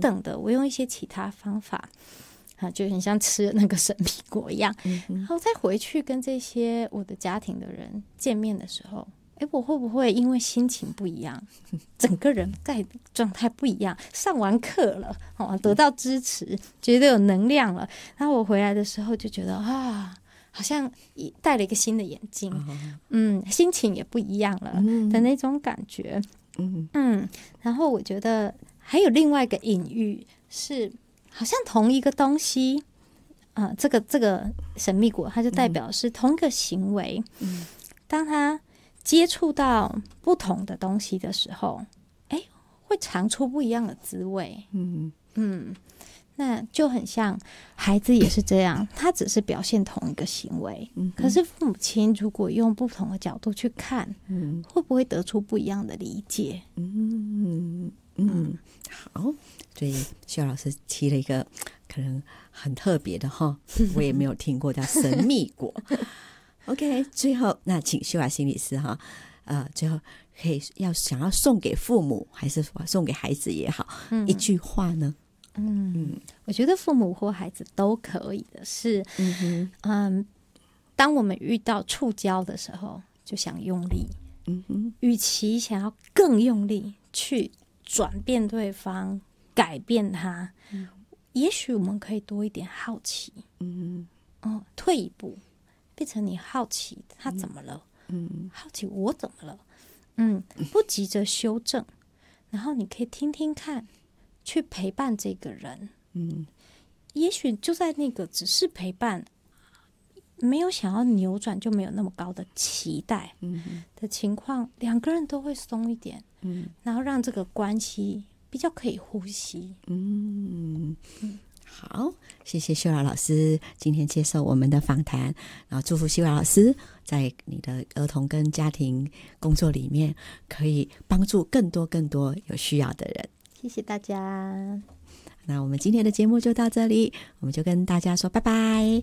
等的，我用一些其他方法就很像吃那个神秘果一样，然后再回去跟这些我的家庭的人见面的时候，我会不会因为心情不一样，整个人状态不一样，上完课了得到支持，觉得有能量了，然后我回来的时候就觉得好像戴了一个新的眼镜，心情也不一样了的那种感觉。然后我觉得还有另外一个隐喻是，好像同一个东西这个神秘果它就代表是同一个行为，当它接触到不同的东西的时候，会尝出不一样的滋味。那就很像孩子也是这样，他只是表现同一个行为，可是父母亲如果用不同的角度去看，会不会得出不一样的理解？ 好，所以秀老师提了一个可能很特别的我也没有听过，叫神秘果。OK， 最后那请秀雅心理师最后可以想要送给父母还是送给孩子也好，一句话呢？ 我觉得父母或孩子都可以的是，当我们遇到触礁的时候，就想用力，与其想要更用力去转变对方、改变他，也许我们可以多一点好奇，退一步，变成你好奇他怎么了，好奇我怎么了，不急着修正，然后你可以听听看。去陪伴这个人，也许就在那个只是陪伴，没有想要扭转，就没有那么高的期待的情况，两个人都会松一点，然后让这个关系比较可以呼吸。 好，谢谢秀雅老师今天接受我们的访谈，然后祝福秀雅老师在你的儿童跟家庭工作里面可以帮助更多有需要的人。 谢谢大家。 那我们今天的节目就到这里，我们就跟大家说拜拜。